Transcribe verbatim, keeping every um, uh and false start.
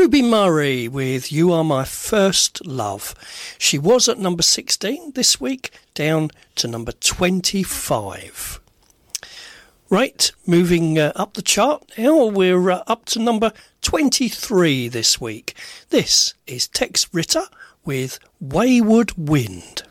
Ruby Murray with You Are My First Love. She was at number sixteen this week, down to number twenty-five. Right, moving uh, up the chart now, we're uh, up to number twenty-three this week. This is Tex Ritter with Wayward Wind.